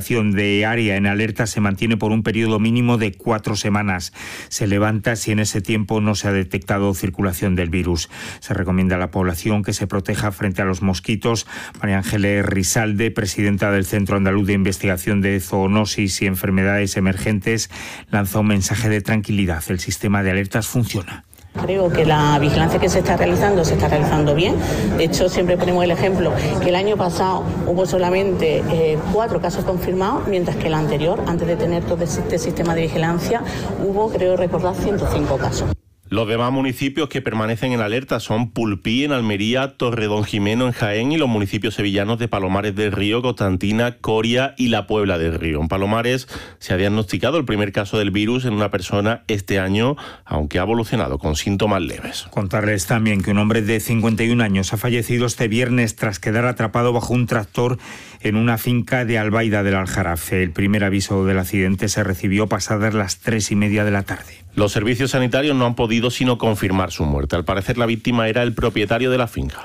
situación de área en alerta se mantiene por un periodo mínimo de 4 semanas. Se levanta si en ese tiempo no se ha detectado circulación del virus. Se recomienda a la población que se proteja frente a los mosquitos. María Ángeles Rizalde, presidenta del Centro Andaluz de Investigación de Zoonosis y Enfermedades Emergentes, lanza un mensaje de tranquilidad. El sistema de alertas funciona. Creo que la vigilancia que se está realizando bien. De hecho, siempre ponemos el ejemplo que el año pasado hubo solamente 4 casos confirmados, mientras que el anterior, antes de tener todo este sistema de vigilancia, hubo, creo recordar, 105 casos. Los demás municipios que permanecen en alerta son Pulpí, en Almería, Torredonjimeno, en Jaén, y los municipios sevillanos de Palomares del Río, Constantina, Coria y La Puebla del Río. En Palomares se ha diagnosticado el primer caso del virus en una persona este año, aunque ha evolucionado con síntomas leves. Contarles también que un hombre de 51 años ha fallecido este viernes tras quedar atrapado bajo un tractor en una finca de Albaida del Aljarafe. El primer aviso del accidente se recibió pasadas las 3:30 de la tarde. Los servicios sanitarios no han podido sino confirmar su muerte. Al parecer, la víctima era el propietario de la finca.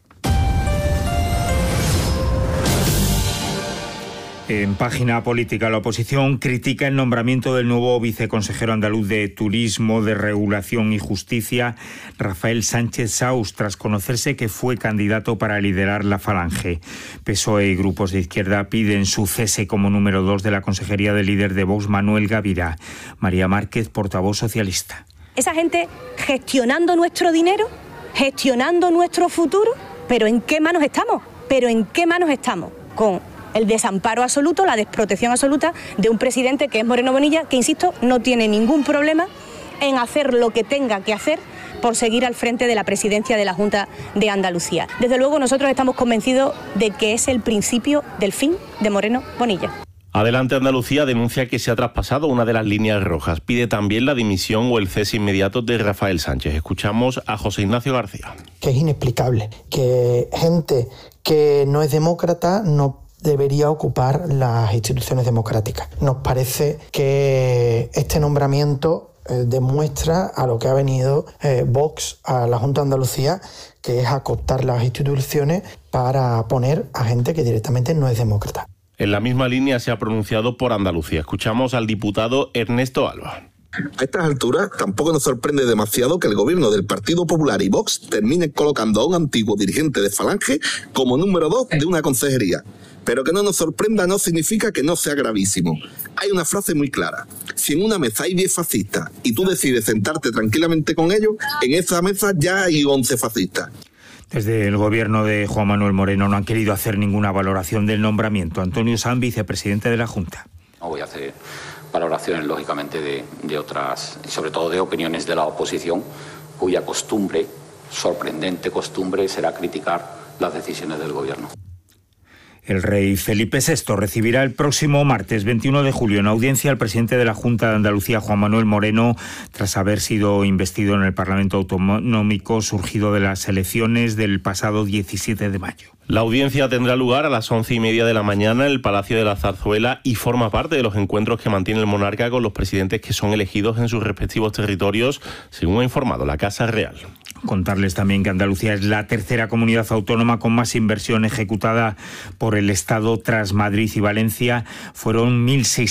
En página política, la oposición critica el nombramiento del nuevo viceconsejero andaluz de Turismo, de Regulación y Justicia, Rafael Sánchez Saus, tras conocerse que fue candidato para liderar la Falange. PSOE y grupos de izquierda piden su cese como número 2 de la consejería del líder de Vox, Manuel Gavira. María Márquez, portavoz socialista. Esa gente gestionando nuestro dinero, gestionando nuestro futuro, ¿pero en qué manos estamos? Con el desamparo absoluto, la desprotección absoluta de un presidente que es Moreno Bonilla, que, insisto, no tiene ningún problema en hacer lo que tenga que hacer por seguir al frente de la presidencia de la Junta de Andalucía. Desde luego, nosotros estamos convencidos de que es el principio del fin de Moreno Bonilla. Adelante Andalucía denuncia que se ha traspasado una de las líneas rojas. Pide también la dimisión o el cese inmediato de Rafael Sánchez. Escuchamos a José Ignacio García. Que es inexplicable que gente que no es demócrata no debería ocupar las instituciones democráticas. Nos parece que este nombramiento demuestra a lo que ha venido Vox a la Junta de Andalucía, que es a cooptar las instituciones para poner a gente que directamente no es demócrata. En la misma línea se ha pronunciado por Andalucía. Escuchamos al diputado Ernesto Alba. A estas alturas tampoco nos sorprende demasiado que el gobierno del Partido Popular y Vox termine colocando a un antiguo dirigente de Falange como número 2 de una consejería. Pero que no nos sorprenda no significa que no sea gravísimo. Hay una frase muy clara. Si en una mesa hay 10 fascistas y tú decides sentarte tranquilamente con ellos, en esa mesa ya hay 11 fascistas. Desde el gobierno de Juan Manuel Moreno no han querido hacer ninguna valoración del nombramiento. Antonio Sanz, vicepresidente de la Junta. No voy a hacer valoraciones, lógicamente, de otras, sobre todo de opiniones de la oposición, cuya costumbre, sorprendente costumbre, será criticar las decisiones del gobierno. El rey Felipe VI recibirá el próximo martes 21 de julio en audiencia al presidente de la Junta de Andalucía, Juan Manuel Moreno, tras haber sido investido en el Parlamento Autonómico surgido de las elecciones del pasado 17 de mayo. La audiencia tendrá lugar a las 11:30 de la mañana en el Palacio de la Zarzuela y forma parte de los encuentros que mantiene el monarca con los presidentes que son elegidos en sus respectivos territorios, según ha informado la Casa Real. Contarles también que Andalucía es la tercera comunidad autónoma con más inversión ejecutada por el Estado tras Madrid y Valencia. Fueron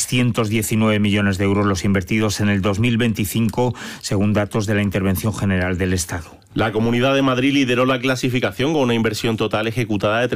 1.619 millones de euros los invertidos en el 2025, según datos de la Intervención General del Estado. La Comunidad de Madrid lideró la clasificación con una inversión total ejecutada de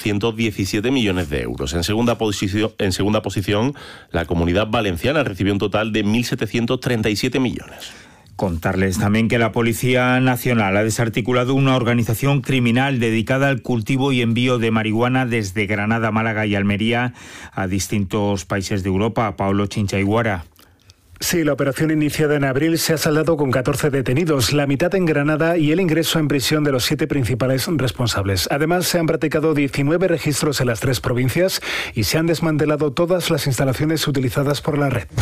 3.217 millones de euros. En segunda posición, la Comunidad Valenciana recibió un total de 1.737 millones. Contarles también que la Policía Nacional ha desarticulado una organización criminal dedicada al cultivo y envío de marihuana desde Granada, Málaga y Almería a distintos países de Europa. Pablo Chinchaiguara. Sí, la operación iniciada en abril se ha saldado con 14 detenidos, la mitad en Granada y el ingreso en prisión de los 7 principales responsables. Además, se han practicado 19 registros en las 3 provincias y se han desmantelado todas las instalaciones utilizadas por la red.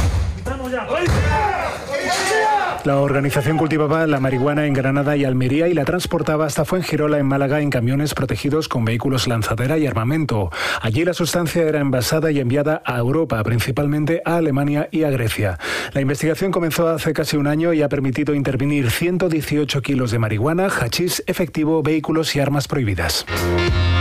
La organización cultivaba la marihuana en Granada y Almería y la transportaba hasta Fuengirola, en Málaga, en camiones protegidos con vehículos lanzadera y armamento. Allí la sustancia era envasada y enviada a Europa, principalmente a Alemania y a Grecia. La investigación comenzó hace casi un año y ha permitido intervenir 118 kilos de marihuana, hachís, efectivo, vehículos y armas prohibidas.